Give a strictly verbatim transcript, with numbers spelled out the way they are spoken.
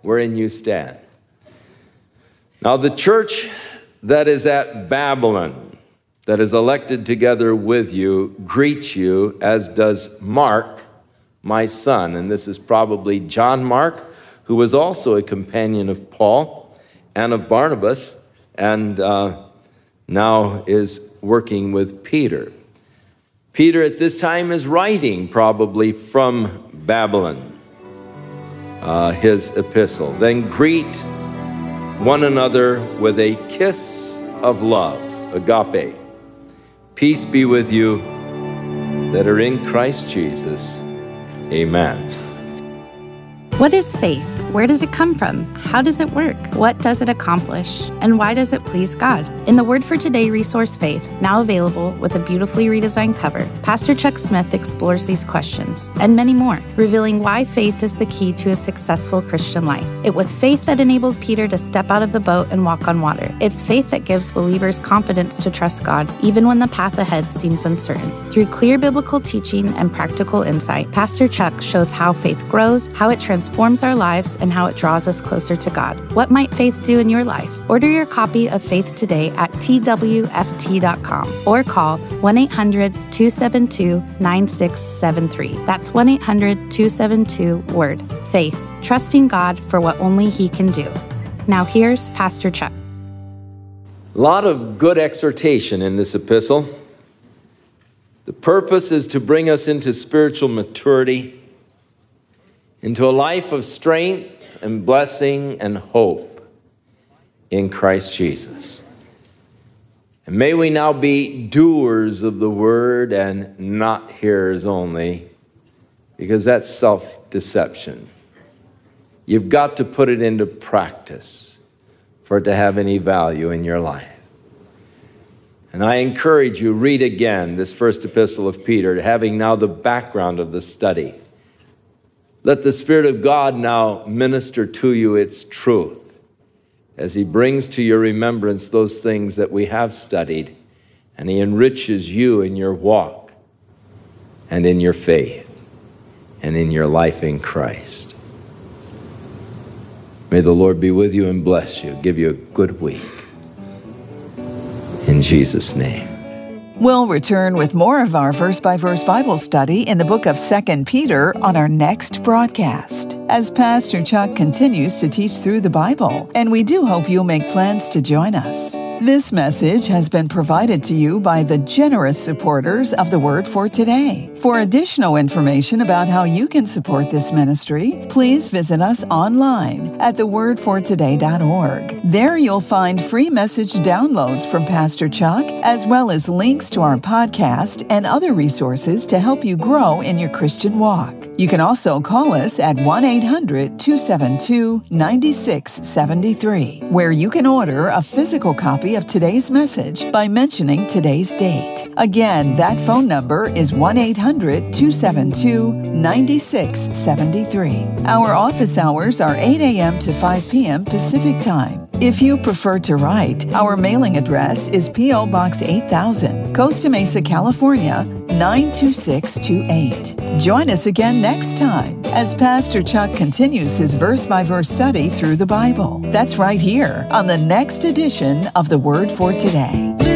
wherein you stand. Now the church that is at Babylon, that is elected together with you, greets you, as does Mark, my son. And this is probably John Mark, who was also a companion of Paul and of Barnabas, and uh, now is working with Peter. Peter at this time is writing probably from Babylon, uh, his epistle. Then greet one another with a kiss of love, agape. Peace be with you that are in Christ Jesus. Amen. What is faith? Where does it come from? How does it work? What does it accomplish? And why does it please God? In the Word for Today resource Faith, now available with a beautifully redesigned cover, Pastor Chuck Smith explores these questions and many more, revealing why faith is the key to a successful Christian life. It was faith that enabled Peter to step out of the boat and walk on water. It's faith that gives believers confidence to trust God, even when the path ahead seems uncertain. Through clear biblical teaching and practical insight, Pastor Chuck shows how faith grows, how it transforms our lives, and how it draws us closer to God. What might faith do in your life? Order your copy of Faith today at T W F T dot com or call one eight hundred two seven two nine six seven three. That's one eight hundred two seven two word faith, trusting God for what only He can do. Now here's Pastor Chuck. A lot of good exhortation in this epistle. The purpose is to bring us into spiritual maturity, into a life of strength and blessing and hope in Christ Jesus. And may we now be doers of the word and not hearers only, because that's self-deception. You've got to put it into practice for it to have any value in your life. And I encourage you, read again this first epistle of Peter, having now the background of the study. Let the Spirit of God now minister to you its truth as He brings to your remembrance those things that we have studied, and He enriches you in your walk and in your faith and in your life in Christ. May the Lord be with you and bless you, give you a good week. In Jesus' name. We'll return with more of our verse-by-verse Bible study in the book of Second Peter on our next broadcast, as Pastor Chuck continues to teach through the Bible, and we do hope you'll make plans to join us. This message has been provided to you by the generous supporters of the Word for Today. For additional information about how you can support this ministry, please visit us online at the word for today dot org. There you'll find free message downloads from Pastor Chuck, as well as links to our podcast and other resources to help you grow in your Christian walk. You can also call us at one eight hundred two seven two nine six seven three, where you can order a physical copy of today's message by mentioning today's date. Again, that phone number is one eight hundred two seven two nine six seven three. Our office hours are eight a.m. to five p.m. Pacific Time. If you prefer to write, our mailing address is P O. Box eight thousand, Costa Mesa, California, nine two six two eight. Join us again next time as Pastor Chuck continues his verse-by-verse study through the Bible. That's right here on the next edition of The Word for Today.